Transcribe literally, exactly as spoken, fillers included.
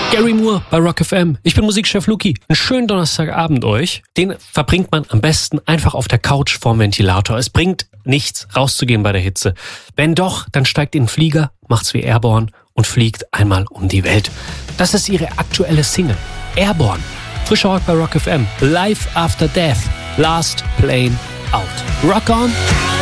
Gary Moore bei Rock F M. Ich bin Musikchef Luki. Einen schönen Donnerstagabend euch. Den verbringt man am besten einfach auf der Couch vorm Ventilator. Es bringt nichts, rauszugehen bei der Hitze. Wenn doch, dann steigt in den Flieger, macht's wie Airborne und fliegt einmal um die Welt. Das ist ihre aktuelle Single. Airborne. Frischer Rock bei Rock F M. Life After Death. Last Plane Out. Rock on!